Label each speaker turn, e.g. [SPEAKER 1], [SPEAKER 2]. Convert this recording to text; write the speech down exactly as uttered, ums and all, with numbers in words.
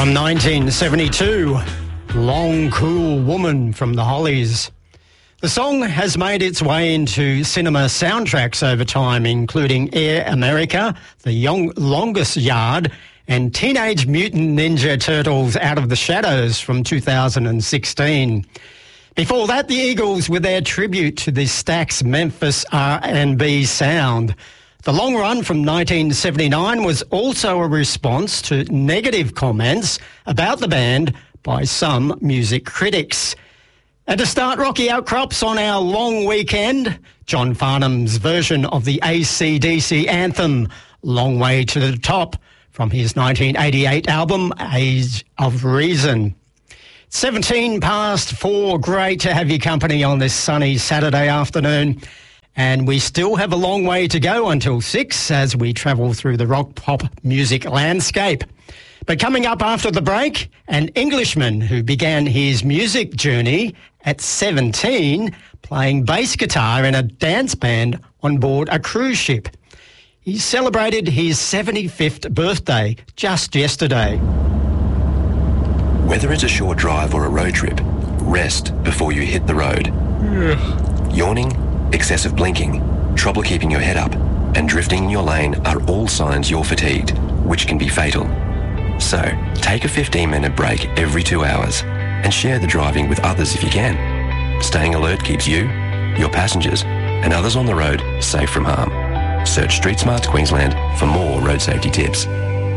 [SPEAKER 1] From nineteen seventy-two, Long Cool Woman from the Hollies. The song has made its way into cinema soundtracks over time, including Air America, The Young Longest Yard, and Teenage Mutant Ninja Turtles Out of the Shadows from two thousand sixteen. Before that, the Eagles with their tribute to the Stax Memphis R and B sound. The Long Run from nineteen seventy-nine was also a response to negative comments about the band by some music critics. And to start Rocky Outcrops on our long weekend, John Farnham's version of the A C D C anthem, Long Way to the Top, from his nineteen eighty-eight album, Age of Reason. seventeen past four, great to have your company on this sunny Saturday afternoon. And we still have a long way to go until six as we travel through the rock pop music landscape. But coming up after the break, an Englishman who began his music journey at seventeen playing bass guitar in a dance band on board a cruise ship. He celebrated his seventy-fifth birthday just yesterday.
[SPEAKER 2] Whether it's a short drive or a road trip, rest before you hit the road. Yawning, excessive blinking, trouble keeping your head up, and drifting in your lane are all signs you're fatigued, which can be fatal. So, take a fifteen minute break every two hours and share the driving with others if you can. Staying alert keeps you, your passengers, and others on the road safe from harm. Search Street Smarts Queensland for more road safety tips.